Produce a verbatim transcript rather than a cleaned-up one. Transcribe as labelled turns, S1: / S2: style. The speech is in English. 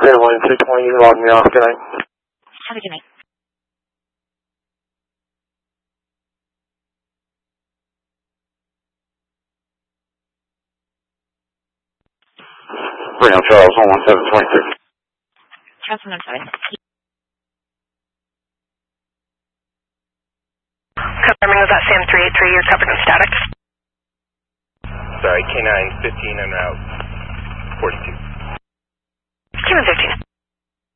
S1: Red one three twenty, you logged me off. Good night.
S2: Have a good night.
S1: Reno Charles, one one seven twenty-six.
S2: Charles one one seven.
S3: Confirming, was that Sam three eight three, you're covered in static?
S4: Sorry, K nine fifteen, I'm out. forty-two.
S3: K nine fifteen.